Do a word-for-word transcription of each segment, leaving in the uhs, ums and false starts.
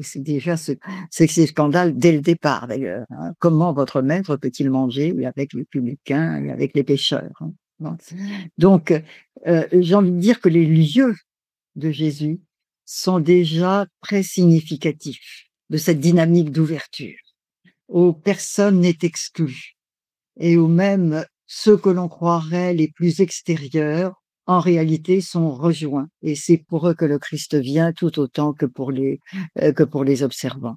c'est déjà ce c'est que c'est scandale dès le départ d'ailleurs, hein. Comment votre maître peut-il manger avec les publicains et avec les pécheurs, hein? Bon, donc heu, j'ai envie de dire que les lieux de Jésus sont déjà très significatifs de cette dynamique d'ouverture, où personne n'est exclu et où même ceux que l'on croirait les plus extérieurs, en réalité sont rejoints et c'est pour eux que le Christ vient tout autant que pour les, heu, que pour les observants.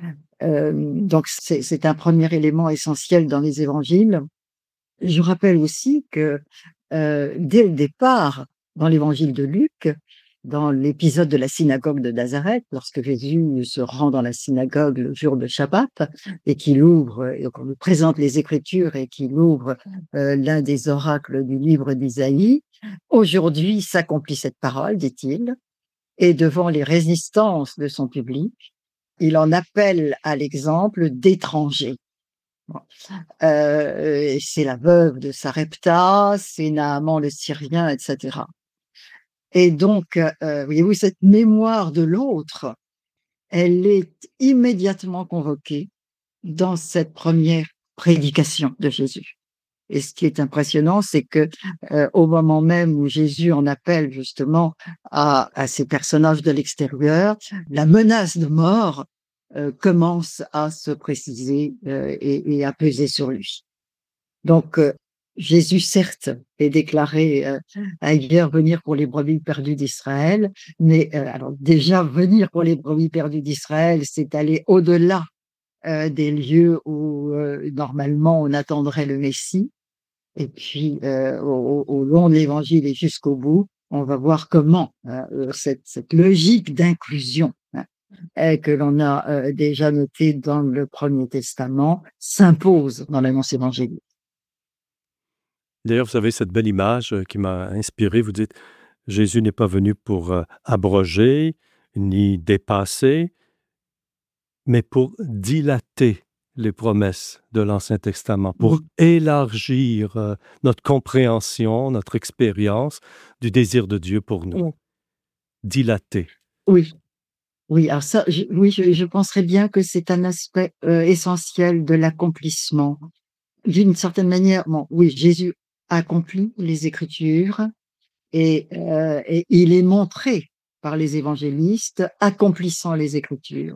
Hem, donc c'est c'est un premier élément essentiel dans les évangiles. Je rappelle aussi que, heu, dès le départ, dans l'évangile de Luc, dans l'épisode de la synagogue de Nazareth, lorsque Jésus se rend dans la synagogue le jour de Shabbat et qu'il ouvre et qu'on lui présente les Écritures et qu'il ouvre, heu, l'un des oracles du livre d'Isaïe. «Aujourd'hui s'accomplit cette parole», dit-il, et devant les résistances de son public, il en appelle à l'exemple d'étrangers. Bon, heu, c'est la veuve de Sarepta, c'est Naaman le Syrien, et cetera. Et donc, heu, voyez-vous, cette mémoire de l'autre, elle est immédiatement convoquée dans cette première prédication de Jésus. Et ce qui est impressionnant, c'est que, heu, au moment même où Jésus en appelle justement à à ces personnages de l'extérieur, la menace de mort, heu, commence à se préciser, heu, et et à peser sur lui. Donc, heu, Jésus certes est déclaré, heu, ailleurs venir pour les brebis perdues d'Israël, mais, heu, alors déjà venir pour les brebis perdues d'Israël, c'est aller au-delà, heu, des lieux où, heu, normalement on attendrait le Messie. Et puis, heu, au au au long de l'évangile et jusqu'au bout, on va voir comment, heu, cette cette logique d'inclusion, hein, heu, que l'on a, heu, déjà notée dans le Premier Testament s'impose dans l'annonce évangélique. D'ailleurs, vous avez cette belle image euh, qui m'a inspiré. Vous dites, Jésus n'est pas venu pour euh, abroger ni dépasser, mais pour dilater les promesses de l'Ancien Testament, pour Mmh. élargir euh, notre compréhension, notre expérience du désir de Dieu pour nous. Mmh. Dilater. Oui, oui, alors ça, je oui, je je penserais bien que c'est un aspect, heu, essentiel de l'accomplissement. D'une certaine manière, bon, oui, Jésus accomplit les Écritures et heu et il est montré par les évangélistes accomplissant les Écritures.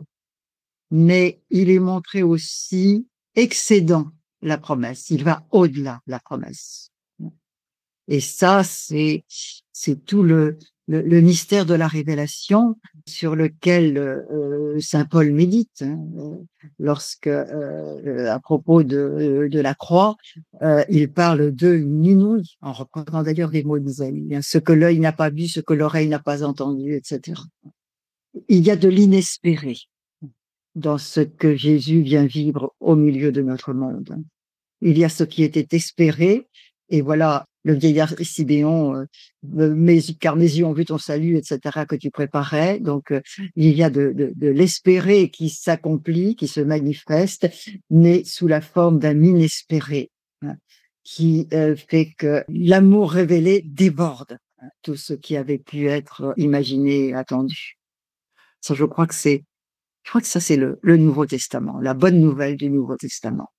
Mais il est montré aussi excédant la promesse. Il va au-delà de la promesse. Et ça, c'est c'est tout le le le mystère de la révélation sur lequel, heu, saint Paul médite, hein, heu, lorsque, heu, à propos de, de la croix, heu, il parle de l'inouï, en reprenant d'ailleurs des mots d'Isaïe, hein, ce que l'œil n'a pas vu, ce que l'oreille n'a pas entendu, et cetera. Il y a de l'inespéré dans ce que Jésus vient vivre au milieu de notre monde. Il y a ce qui était espéré, et voilà, le vieillard Sibéon, heu, me mes car mes yeux ont vu ton salut, et cetera, que tu préparais. Donc, heu, il y a de de de l'espéré qui s'accomplit, qui se manifeste, mais sous la forme d'un inespéré, hein, qui, heu, fait que l'amour révélé déborde, hein, tout ce qui avait pu être imaginé et attendu. Ça, je crois que c'est je crois que ça, c'est le le Nouveau Testament, la bonne nouvelle du Nouveau Testament.